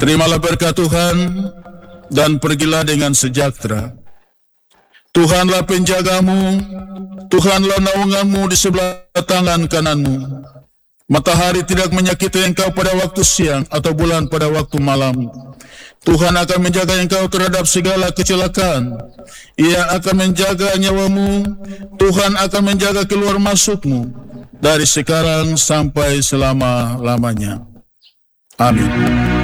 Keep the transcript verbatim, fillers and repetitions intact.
Terimalah berkat Tuhan dan pergilah dengan sejahtera. Tuhanlah penjagamu, Tuhanlah naunganmu di sebelah tangan kananmu. Matahari tidak menyakiti engkau pada waktu siang atau bulan pada waktu malam. Tuhan akan menjaga engkau terhadap segala kecelakaan. Ia akan menjaga nyawamu. Tuhan akan menjaga keluar masukmu dari sekarang sampai selama-lamanya. Amin.